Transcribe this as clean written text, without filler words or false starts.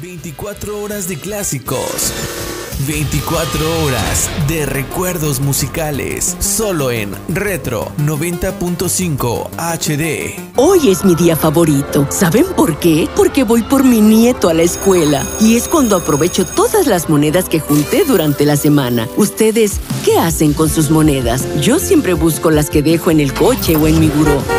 24 horas de clásicos. 24 horas de recuerdos musicales. Solo en Retro 90.5 HD. Hoy es mi día favorito. ¿Saben por qué? Porque voy por mi nieto a la escuela. Y es cuando aprovecho todas las monedas que junté durante la semana. ¿Ustedes qué hacen con sus monedas? Yo siempre busco las que dejo en el coche o en mi buró.